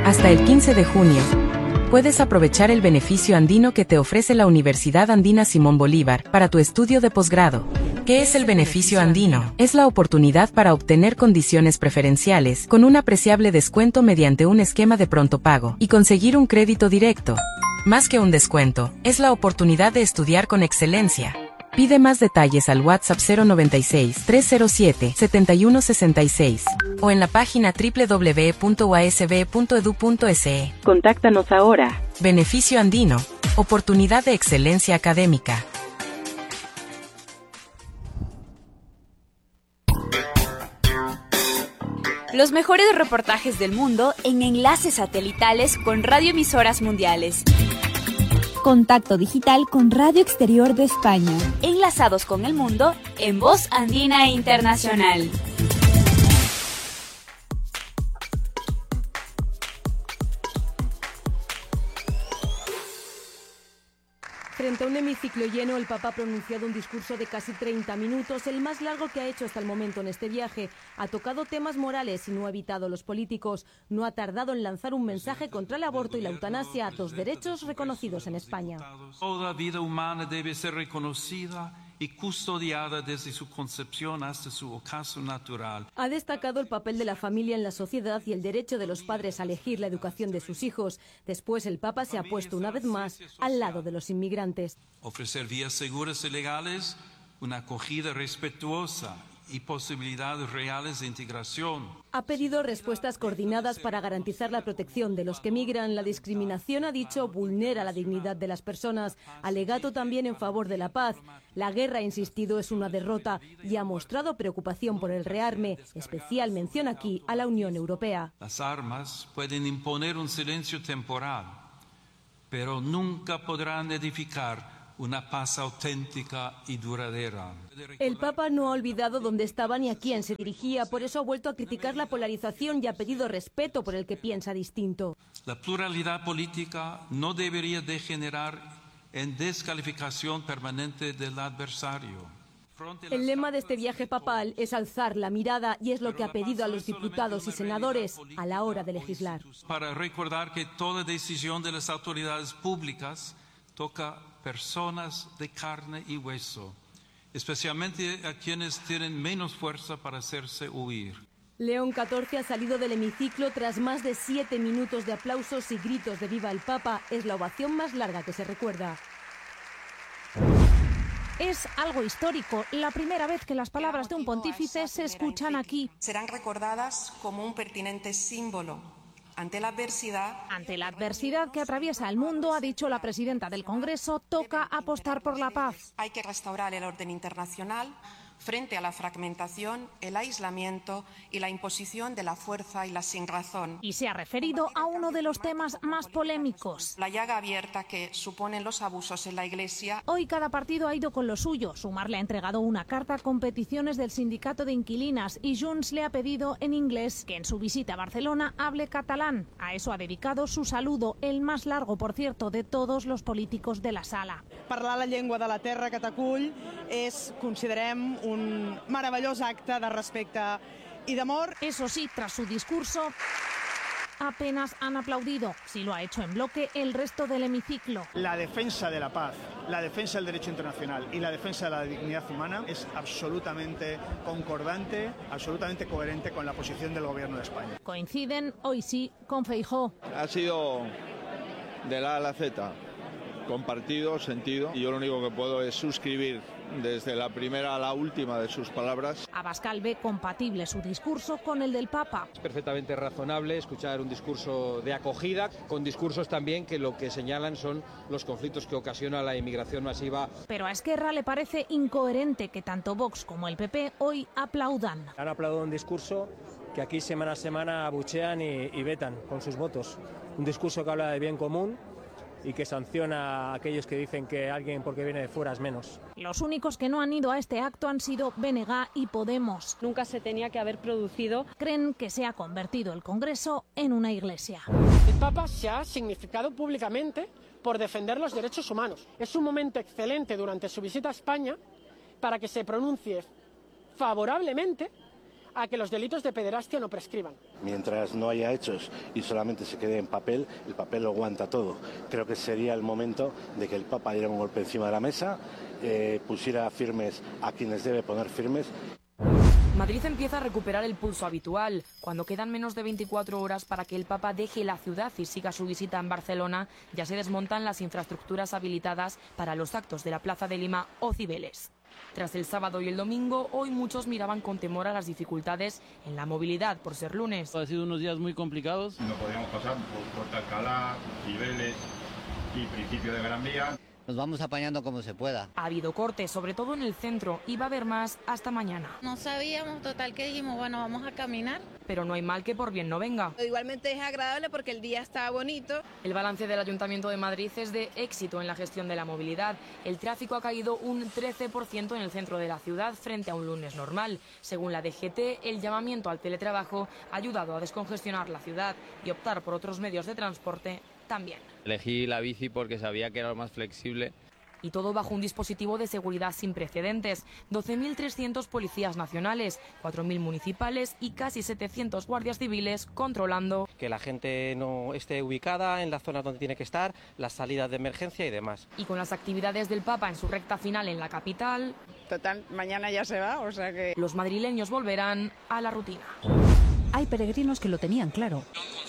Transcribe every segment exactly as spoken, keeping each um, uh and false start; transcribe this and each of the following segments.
Hasta el quince de junio, puedes aprovechar el beneficio andino que te ofrece la Universidad Andina Simón Bolívar para tu estudio de posgrado. ¿Qué es el beneficio andino? Es la oportunidad para obtener condiciones preferenciales con un apreciable descuento mediante un esquema de pronto pago y conseguir un crédito directo. Más que un descuento, es la oportunidad de estudiar con excelencia. Pide más detalles al WhatsApp cero noventa y seis, trescientos siete, setenta y uno sesenta y seis o en la página doble u doble u doble u punto u a s b punto e d u punto es e. Contáctanos ahora. Beneficio andino. Oportunidad de excelencia académica. Los mejores reportajes del mundo en enlaces satelitales con radioemisoras mundiales. Contacto digital con Radio Exterior de España. Enlazados con el mundo en Voz Andina Internacional. Frente a un hemiciclo lleno, el Papa ha pronunciado un discurso de casi treinta minutos, el más largo que ha hecho hasta el momento en este viaje. Ha tocado temas morales y no ha evitado a los políticos. No ha tardado en lanzar un mensaje contra el aborto y la eutanasia, dos derechos reconocidos en España. Toda vida humana debe ser reconocida y custodiada desde su concepción hasta su ocaso natural. Ha destacado el papel de la familia en la sociedad y el derecho de los padres a elegir la educación de sus hijos. Después, el Papa se ha puesto una vez más al lado de los inmigrantes. Ofrecer vías seguras y legales, una acogida respetuosa y posibilidades reales de integración. Ha pedido respuestas coordinadas para garantizar la protección de los que migran. La discriminación, ha dicho, vulnera la dignidad de las personas. Alegato también en favor de la paz. La guerra, ha insistido, es una derrota y ha mostrado preocupación por el rearme. Especial mención aquí a la Unión Europea. Las armas pueden imponer un silencio temporal, pero nunca podrán edificar una paz auténtica y duradera. El Papa no ha olvidado dónde estaba ni a quién se dirigía, por eso ha vuelto a criticar la polarización y ha pedido respeto por el que piensa distinto. La pluralidad política no debería degenerar en descalificación permanente del adversario. El lema de este viaje papal es alzar la mirada y es lo que ha pedido a los diputados y senadores a la hora de legislar. Para recordar que toda decisión de las autoridades públicas toca personas de carne y hueso, especialmente a quienes tienen menos fuerza para hacerse oír. León catorce ha salido del hemiciclo tras más de siete minutos de aplausos y gritos de viva el Papa. Es la ovación más larga que se recuerda. Es algo histórico, la primera vez que las palabras de un pontífice se escuchan aquí. Serán recordadas como un pertinente símbolo. Ante la adversidad... Ante la adversidad que atraviesa el mundo, ha dicho la presidenta del Congreso, toca apostar por la paz. Hay que restaurar el orden internacional frente a la fragmentación, el aislamiento y la imposición de la fuerza y la sinrazón. Y se ha referido a uno de los temas más polémicos. La llaga abierta que suponen los abusos en la Iglesia. Hoy cada partido ha ido con lo suyo. Sumar le ha entregado una carta con peticiones del sindicato de inquilinas y Junts le ha pedido en inglés que en su visita a Barcelona hable catalán. A eso ha dedicado su saludo, el más largo, por cierto, de todos los políticos de la sala. Parlar la llengua de la terra que t'acull és, considerem, un meravellós acte de respecte y de amor. Eso sí, tras su discurso, apenas han aplaudido. Si lo ha hecho en bloque el resto del hemiciclo. La defensa de la paz, la defensa del derecho internacional y la defensa de la dignidad humana es absolutamente concordante, absolutamente coherente con la posición del Gobierno de España. Coinciden, hoy sí, con Feijóo. Ha sido de la A a la Z, compartido, sentido, y yo lo único que puedo es suscribir desde la primera a la última de sus palabras. Abascal ve compatible su discurso con el del Papa. Es perfectamente razonable escuchar un discurso de acogida, con discursos también que lo que señalan son los conflictos que ocasiona la inmigración masiva. Pero a Esquerra le parece incoherente que tanto Vox como el P P hoy aplaudan. Han aplaudido un discurso que aquí semana a semana abuchean y, y vetan con sus votos. Un discurso que habla de bien común y que sanciona a aquellos que dicen que alguien porque viene de fuera es menos. Los únicos que no han ido a este acto han sido B N G y Podemos. Nunca se tenía que haber producido. Creen que se ha convertido el Congreso en una iglesia. El Papa se ha significado públicamente por defender los derechos humanos. Es un momento excelente durante su visita a España para que se pronuncie favorablemente a que los delitos de pederastia no prescriban. Mientras no haya hechos y solamente se quede en papel, el papel lo aguanta todo. Creo que sería el momento de que el Papa diera un golpe encima de la mesa, eh, pusiera firmes a quienes debe poner firmes. Madrid empieza a recuperar el pulso habitual. Cuando quedan menos de veinticuatro horas para que el Papa deje la ciudad y siga su visita en Barcelona, ya se desmontan las infraestructuras habilitadas para los actos de la Plaza de Lima o Cibeles. Tras el sábado y el domingo, hoy muchos miraban con temor a las dificultades en la movilidad por ser lunes. Ha sido unos días muy complicados. No podíamos pasar por Puerta Alcalá, Cibeles y principio de Gran Vía. Nos vamos apañando como se pueda. Ha habido cortes, sobre todo en el centro, y va a haber más hasta mañana. No sabíamos, total que dijimos, bueno, vamos a caminar. Pero no hay mal que por bien no venga. Igualmente es agradable porque el día está bonito. El balance del Ayuntamiento de Madrid es de éxito en la gestión de la movilidad. El tráfico ha caído un trece por ciento en el centro de la ciudad frente a un lunes normal. Según la D G T, el llamamiento al teletrabajo ha ayudado a descongestionar la ciudad y optar por otros medios de transporte también. Elegí la bici porque sabía que era lo más flexible. Y todo bajo un dispositivo de seguridad sin precedentes. doce mil trescientos policías nacionales, cuatro mil municipales y casi setecientos guardias civiles controlando que la gente no esté ubicada en las zonas donde tiene que estar, las salidas de emergencia y demás. Y con las actividades del Papa en su recta final en la capital, total, mañana ya se va, o sea que los madrileños volverán a la rutina. Hay peregrinos que lo tenían claro.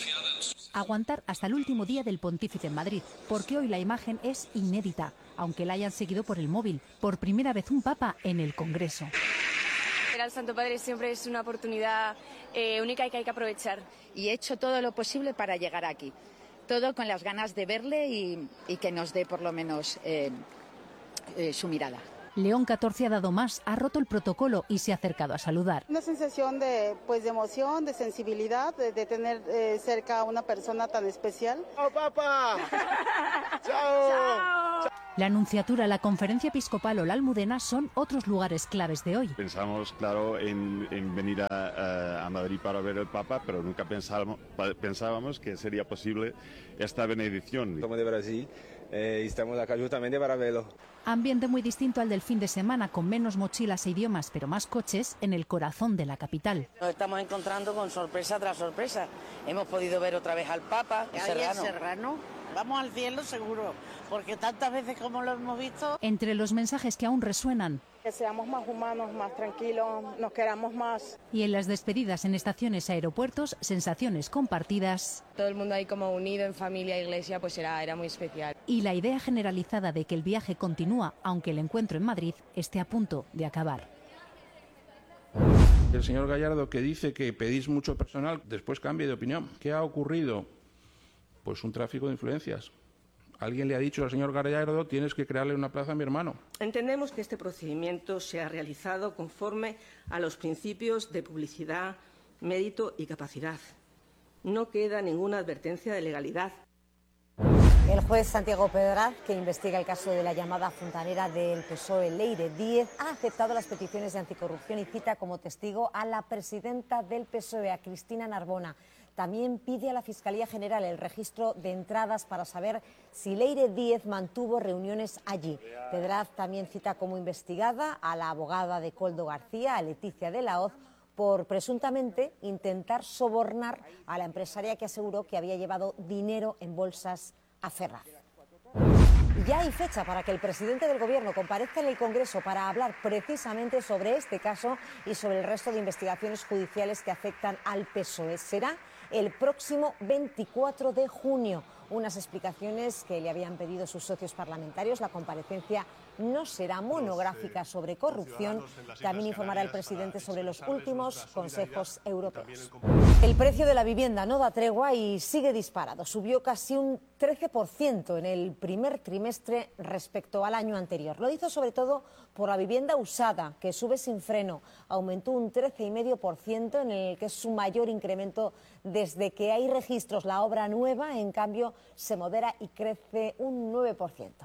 Aguantar hasta el último día del pontífice en Madrid, porque hoy la imagen es inédita, aunque la hayan seguido por el móvil. Por primera vez un papa en el Congreso. Ver al Santo Padre siempre es una oportunidad eh, única y que hay que aprovechar. Y he hecho todo lo posible para llegar aquí. Todo con las ganas de verle y, y que nos dé por lo menos eh, eh, su mirada. León catorce ha dado más, ha roto el protocolo y se ha acercado a saludar. Una sensación de, pues, de emoción, de sensibilidad, de, de tener eh, cerca a una persona tan especial. ¡Chao, Papa! ¡Chao! ¡Chao! La Anunciatura, la Conferencia Episcopal o la Almudena son otros lugares claves de hoy. Pensamos, claro, en, en venir a, a Madrid para ver al Papa, pero nunca pensábamos, pensábamos que sería posible esta benedicción. Somos de Brasil eh, y estamos acá justamente para verlo. Ambiente muy distinto al del fin de semana, con menos mochilas e idiomas, pero más coches en el corazón de la capital. Nos estamos encontrando con sorpresa tras sorpresa. Hemos podido ver otra vez al Papa, el Serrano. Serrano. Vamos al cielo seguro, porque tantas veces como lo hemos visto. Entre los mensajes que aún resuenan, que seamos más humanos, más tranquilos, nos queramos más. Y en las despedidas en estaciones, aeropuertos, sensaciones compartidas. Todo el mundo ahí como unido en familia, iglesia, pues era, era muy especial. Y la idea generalizada de que el viaje continúa, aunque el encuentro en Madrid esté a punto de acabar. El señor Gallardo, que dice que pedís mucho personal, después cambia de opinión. ¿Qué ha ocurrido? Pues un tráfico de influencias. Alguien le ha dicho al señor Gallardo, tienes que crearle una plaza a mi hermano. Entendemos que este procedimiento se ha realizado conforme a los principios de publicidad, mérito y capacidad. No queda ninguna advertencia de legalidad. El juez Santiago Pedraz, que investiga el caso de la llamada fontanera del P S O E Leire Díez, ha aceptado las peticiones de anticorrupción y cita como testigo a la presidenta del P S O E, a Cristina Narbona. También pide a la Fiscalía General el registro de entradas para saber si Leire Díez mantuvo reuniones allí. Pedraz también cita como investigada a la abogada de Koldo García, a Leticia de la Hoz, por presuntamente intentar sobornar a la empresaria que aseguró que había llevado dinero en bolsas a Ferraz. Ya hay fecha para que el presidente del Gobierno comparezca en el Congreso para hablar precisamente sobre este caso y sobre el resto de investigaciones judiciales que afectan al P S O E. Será el próximo veinticuatro de junio. Unas explicaciones que le habían pedido sus socios parlamentarios. La comparecencia no será monográfica sobre corrupción. También informará el presidente sobre los últimos consejos europeos. El precio de la vivienda no da tregua y sigue disparado. Subió casi un trece por ciento en el primer trimestre respecto al año anterior. Lo hizo sobre todo por la vivienda usada, que sube sin freno. Aumentó un trece coma cinco por ciento, en el que es su mayor incremento desde que hay registros. La obra nueva, en cambio, se modera y crece un nueve por ciento.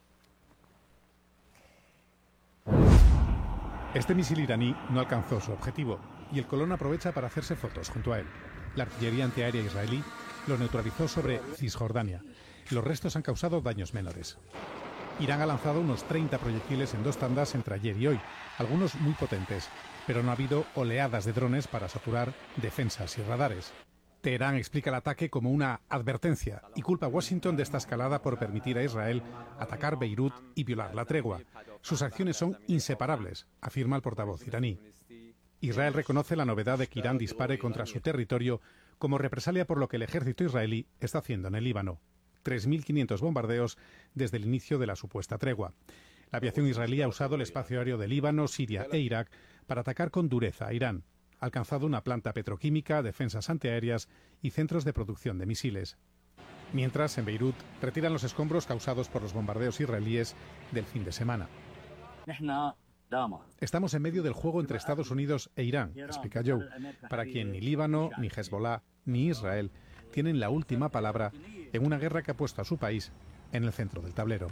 Este misil iraní no alcanzó su objetivo y el Colón aprovecha para hacerse fotos junto a él. La artillería antiaérea israelí lo neutralizó sobre Cisjordania. Los restos han causado daños menores. Irán ha lanzado unos treinta proyectiles en dos tandas entre ayer y hoy, algunos muy potentes. pero no ha habido oleadas de drones para saturar defensas y radares. Teherán explica el ataque como una advertencia y culpa a Washington de esta escalada por permitir a Israel atacar Beirut y violar la tregua. Sus acciones son inseparables, afirma el portavoz iraní. Israel reconoce la novedad de que Irán dispare contra su territorio como represalia por lo que el ejército israelí está haciendo en el Líbano. tres mil quinientos bombardeos desde el inicio de la supuesta tregua. La aviación israelí ha usado el espacio aéreo de Líbano, Siria e Irak para atacar con dureza a Irán. Ha alcanzado una planta petroquímica, defensas antiaéreas y centros de producción de misiles. Mientras, en Beirut, retiran los escombros causados por los bombardeos israelíes del fin de semana. Estamos en medio del juego entre Estados Unidos e Irán, explica Joe, para quien ni Líbano, ni Hezbollah, ni Israel tienen la última palabra en una guerra que ha puesto a su país en el centro del tablero.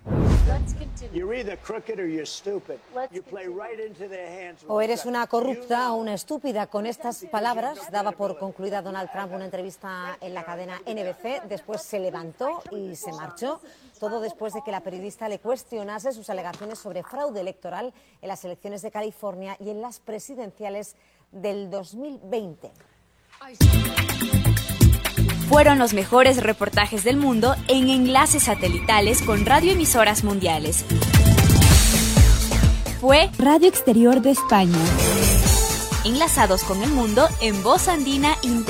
O eres una corrupta o una estúpida. Con estas palabras daba por concluida Donald Trump una entrevista en la cadena N B C. Después se levantó y se marchó. Todo después de que la periodista le cuestionase sus alegaciones sobre fraude electoral en las elecciones de California y en las presidenciales del dos mil veinte. Fueron los mejores reportajes del mundo en enlaces satelitales con radioemisoras mundiales. Fue Radio Exterior de España. Enlazados con el mundo en Voz Andina Inter.